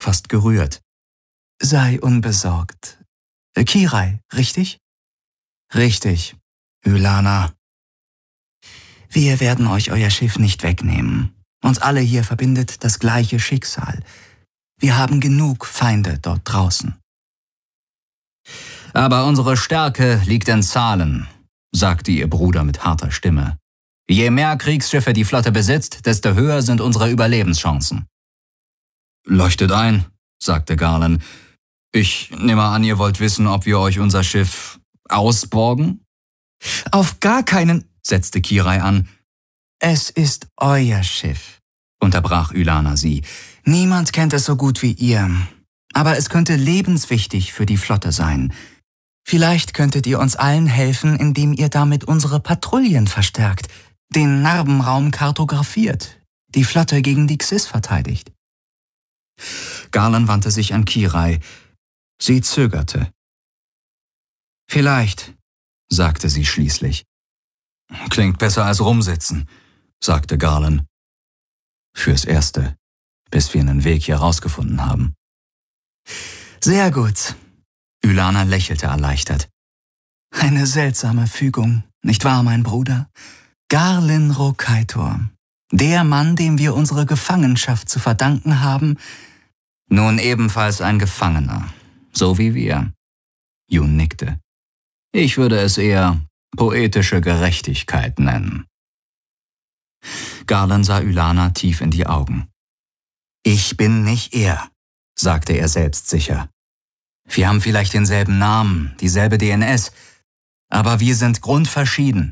fast gerührt. »Sei unbesorgt. Kirai, richtig?« »Richtig, Ylana. Wir werden euch euer Schiff nicht wegnehmen. Uns alle hier verbindet das gleiche Schicksal. Wir haben genug Feinde dort draußen.« »Aber unsere Stärke liegt in Zahlen«, sagte ihr Bruder mit harter Stimme. »Je mehr Kriegsschiffe die Flotte besitzt, desto höher sind unsere Überlebenschancen.« »Leuchtet ein«, sagte Garland. »Ich nehme an, ihr wollt wissen, ob wir euch unser Schiff ausborgen?« »Auf gar keinen«, setzte Kirai an. »Es ist euer Schiff«, unterbrach Ylana sie. »Niemand kennt es so gut wie ihr. Aber es könnte lebenswichtig für die Flotte sein. Vielleicht könntet ihr uns allen helfen, indem ihr damit unsere Patrouillen verstärkt, den Narbenraum kartografiert, die Flotte gegen die Xyz verteidigt.« Garland wandte sich an Kirai. Sie zögerte. »Vielleicht«, sagte sie schließlich. »Klingt besser als rumsitzen«, sagte Garland. »Fürs Erste, bis wir einen Weg hier rausgefunden haben.« »Sehr gut«, Ylana lächelte erleichtert. »Eine seltsame Fügung, nicht wahr, mein Bruder? Garlin Rokaitor, der Mann, dem wir unsere Gefangenschaft zu verdanken haben, nun ebenfalls ein Gefangener, so wie wir.« Jun nickte. »Ich würde es eher poetische Gerechtigkeit nennen.« Garland sah Ylana tief in die Augen. »Ich bin nicht er«, sagte er selbstsicher. »Wir haben vielleicht denselben Namen, dieselbe DNS, aber wir sind grundverschieden.«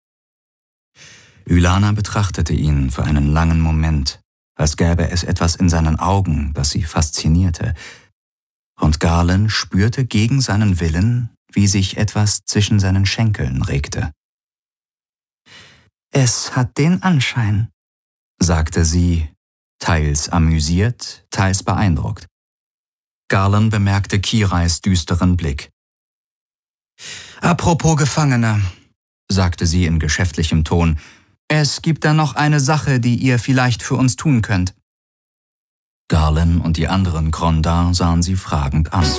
Ylana betrachtete ihn für einen langen Moment, als gäbe es etwas in seinen Augen, das sie faszinierte. Und Garland spürte gegen seinen Willen, wie sich etwas zwischen seinen Schenkeln regte. »Es hat den Anschein«, sagte sie, teils amüsiert, teils beeindruckt. Garland bemerkte Kirais düsteren Blick. »Apropos Gefangene«, sagte sie in geschäftlichem Ton, »es gibt da noch eine Sache, die ihr vielleicht für uns tun könnt.« Garland und die anderen Krondar sahen sie fragend an.